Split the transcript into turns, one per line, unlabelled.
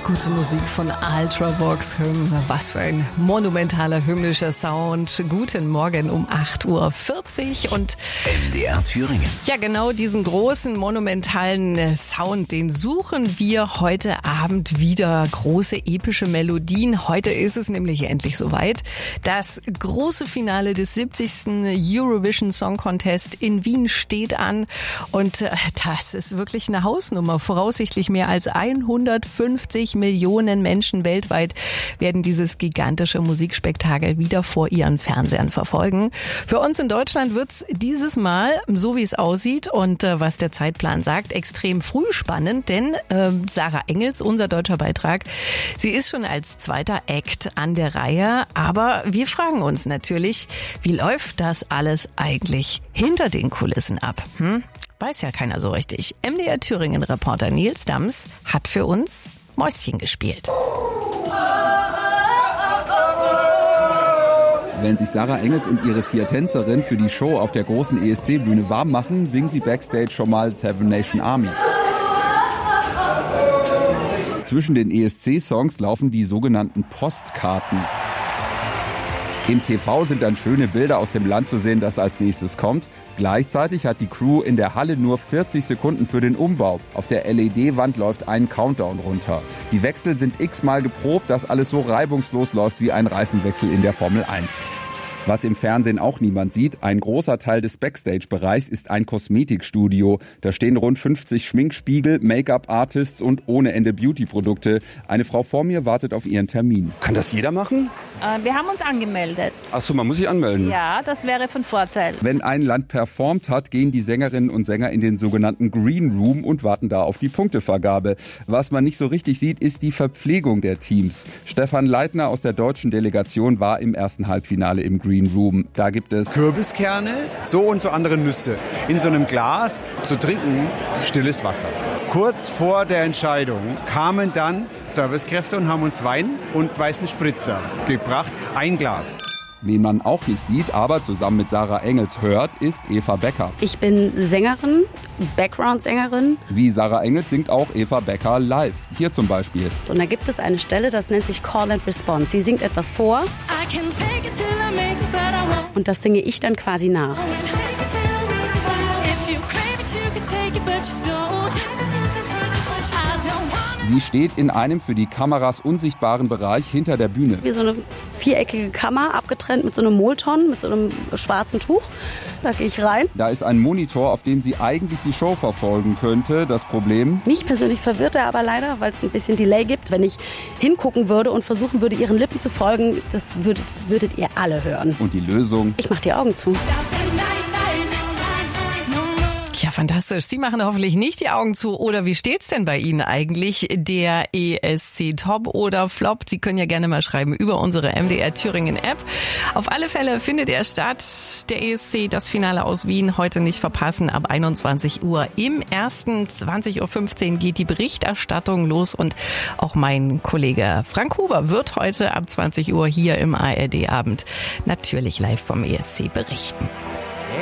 Gute Musik von Ultravox. Was für ein monumentaler hymnischer Sound. Guten Morgen um 8.40 Uhr und
MDR Thüringen.
Ja, genau diesen großen monumentalen Sound, den suchen wir heute Abend wieder. Große epische Melodien. Heute ist es nämlich endlich soweit. Das große Finale des 70. Eurovision Song Contest in Wien steht an und das ist wirklich eine Hausnummer. Voraussichtlich mehr als 150 Millionen Menschen weltweit werden dieses gigantische Musikspektakel wieder vor ihren Fernsehern verfolgen. Für uns in Deutschland wird's dieses Mal, so wie es aussieht und was der Zeitplan sagt, extrem früh spannend, denn Sarah Engels, unser deutscher Beitrag, sie ist schon als zweiter Act an der Reihe, aber wir fragen uns natürlich, wie läuft das alles eigentlich hinter den Kulissen ab? Weiß ja keiner so richtig. MDR Thüringen-Reporter Nils Dams hat für uns Mäuschen gespielt.
Wenn sich Sarah Engels und ihre 4 Tänzerinnen für die Show auf der großen ESC-Bühne warm machen, singen sie backstage schon mal Seven Nation Army. Zwischen den ESC-Songs laufen die sogenannten Postkarten. Im TV sind dann schöne Bilder aus dem Land zu sehen, das als nächstes kommt. Gleichzeitig hat die Crew in der Halle nur 40 Sekunden für den Umbau. Auf der LED-Wand läuft ein Countdown runter. Die Wechsel sind x-mal geprobt, dass alles so reibungslos läuft wie ein Reifenwechsel in der Formel 1. Was im Fernsehen auch niemand sieht, ein großer Teil des Backstage-Bereichs ist ein Kosmetikstudio. Da stehen rund 50 Schminkspiegel, Make-up-Artists und ohne Ende Beauty-Produkte. Eine Frau vor mir wartet auf ihren Termin.
Kann das jeder machen?
Wir haben uns angemeldet.
Ach so, man muss sich anmelden.
Ja, das wäre von Vorteil.
Wenn ein Land performt hat, gehen die Sängerinnen und Sänger in den sogenannten Green Room und warten da auf die Punktevergabe. Was man nicht so richtig sieht, ist die Verpflegung der Teams. Stefan Leitner aus der deutschen Delegation war im ersten Halbfinale im Green Room. Da gibt es
Kürbiskerne, so und so andere Nüsse. In so einem Glas zu trinken, stilles Wasser. Kurz vor der Entscheidung kamen dann Servicekräfte und haben uns Wein und weißen Spritzer gebracht. Ein Glas.
Wen man auch nicht sieht, aber zusammen mit Sarah Engels hört, ist Eva Becker.
Ich bin Sängerin, Background-Sängerin.
Wie Sarah Engels singt auch Eva Becker live. Hier zum Beispiel.
Und da gibt es eine Stelle, das nennt sich Call and Response. Sie singt etwas vor und das singe ich dann quasi nach.
Sie steht in einem für die Kameras unsichtbaren Bereich hinter der Bühne.
Wie so eine viereckige Kammer, abgetrennt mit so einem Molton, mit so einem schwarzen Tuch. Da gehe ich rein.
Da ist ein Monitor, auf dem sie eigentlich die Show verfolgen könnte. Das Problem?
Mich persönlich verwirrt er aber leider, weil es ein bisschen Delay gibt. Wenn ich hingucken würde und versuchen würde, ihren Lippen zu folgen, das würdet ihr alle hören.
Und die Lösung?
Ich mache die Augen zu.
Ja, fantastisch. Sie machen hoffentlich nicht die Augen zu. Oder wie steht's denn bei Ihnen eigentlich? Der ESC Top oder Flop? Sie können ja gerne mal schreiben über unsere MDR Thüringen App. Auf alle Fälle findet er statt. Der ESC, das Finale aus Wien, heute nicht verpassen. Ab 21 Uhr im ersten 20.15 Uhr geht die Berichterstattung los. Und auch mein Kollege Frank Huber wird heute ab 20 Uhr hier im ARD-Abend natürlich live vom ESC berichten.